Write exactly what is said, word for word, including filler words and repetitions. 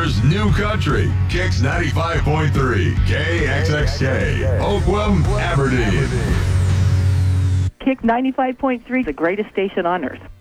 Baltimore's new country. Kicks ninety-five point three, K X X K, Oakwam, Aberdeen. Kick ninety-five point three, the greatest station on earth.